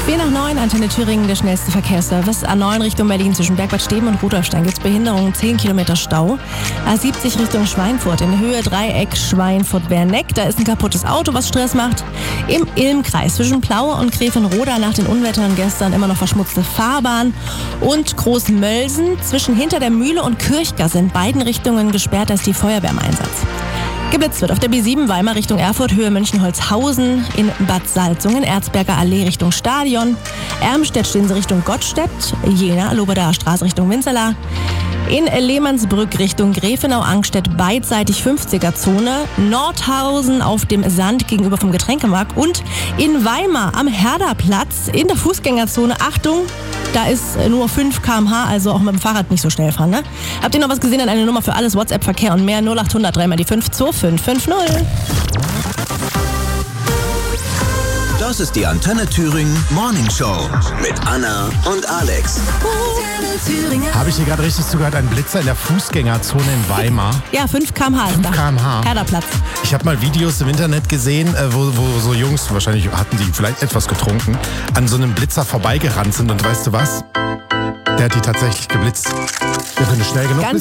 8:04, Antenne Thüringen, der schnellste Verkehrsservice. A9 Richtung Berlin zwischen Bergbad Steben und Rudolfstein gibt es Behinderungen, 10 Kilometer Stau. A70 Richtung Schweinfurt in Höhe Dreieck Schweinfurt-Werneck. Da ist ein kaputtes Auto, was Stress macht. Im Ilmkreis zwischen Plaue und Grevenroda nach den Unwettern gestern immer noch verschmutzte Fahrbahn. Und Großmölsen zwischen Hinter der Mühle und Kirchgasse in beiden Richtungen gesperrt, da ist die Feuerwehr im Einsatz. Geblitzt wird auf der B7 Weimar Richtung Erfurt, Höhe München-Holzhausen, in Bad Salzungen, Erzberger Allee Richtung Stadion, Ermstedt-Stinse Richtung Gottstedt, Jena, Lobedaer Straße Richtung Winzerla, in Lehmannsbrück Richtung Grefenau-Angstedt beidseitig 50er-Zone, Nordhausen auf dem Sand gegenüber vom Getränkemarkt und in Weimar am Herderplatz in der Fußgängerzone. Achtung, da ist nur 5 km/h, also auch mit dem Fahrrad nicht so schnell fahren. Ne? Habt ihr noch was gesehen? An eine Nummer für alles, WhatsApp-Verkehr und mehr 0800 3 mal die 5 2550. Das ist die Antenne Thüringen Morning Show mit Anna und Alex. Habe ich hier gerade richtig zugehört? Ein Blitzer in der Fußgängerzone in Weimar. Ja, 5 km/h. 5 km/h. Herderplatz. Ich habe mal Videos im Internet gesehen, wo so Jungs, wahrscheinlich hatten die vielleicht etwas getrunken, an so einem Blitzer vorbeigerannt sind. Und weißt du was? Der hat die tatsächlich geblitzt. Wenn du schnell genug bist.